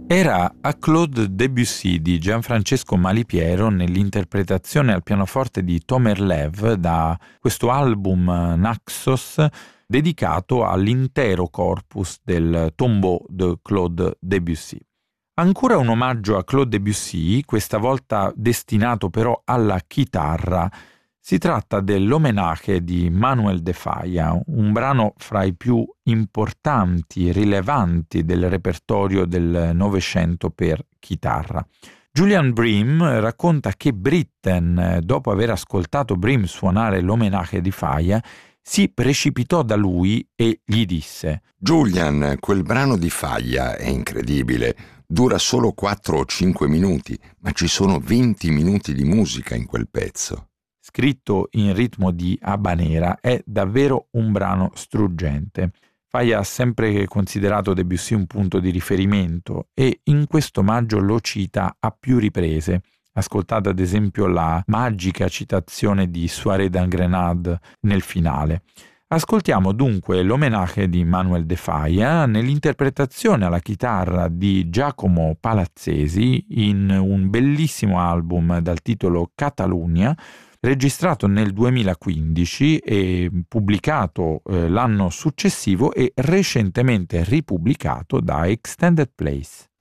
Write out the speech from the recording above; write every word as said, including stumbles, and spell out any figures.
Era a Claude Debussy di Gianfrancesco Malipiero nell'interpretazione al pianoforte di Tomer Lev da questo album Naxos dedicato all'intero corpus del Tombeau de Claude Debussy. Ancora un omaggio a Claude Debussy, questa volta destinato però alla chitarra. Si tratta dell'Homenage di Manuel de Falla, un brano fra i più importanti e rilevanti del repertorio del Novecento per chitarra. Julian Bream racconta che Britten, dopo aver ascoltato Bream suonare l'Homenage di Falla, si precipitò da lui e gli disse: «Julian, quel brano di Falla è incredibile. Dura solo quattro o cinque minuti, ma ci sono venti minuti di musica in quel pezzo». Scritto in ritmo di habanera, è davvero un brano struggente. Falla ha sempre considerato Debussy un punto di riferimento e in questo omaggio lo cita a più riprese. Ascoltate ad esempio la magica citazione di Soirée d'Angrenade nel finale. Ascoltiamo dunque l'Homenage di Manuel de Falla nell'interpretazione alla chitarra di Giacomo Palazzesi in un bellissimo album dal titolo Catalunya, registrato nel duemilaquindici e pubblicato eh, l'anno successivo e recentemente ripubblicato da Extended Plays.